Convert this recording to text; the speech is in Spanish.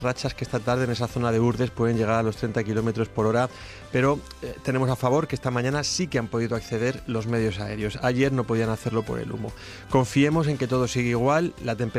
rachas que esta tarde en esa zona de Urdes pueden llegar a los 30 kilómetros por hora, pero tenemos a favor que esta mañana sí que han podido acceder los medios aéreos. Ayer no podían hacerlo por el humo. Confiemos en que todo sigue igual, la temperatura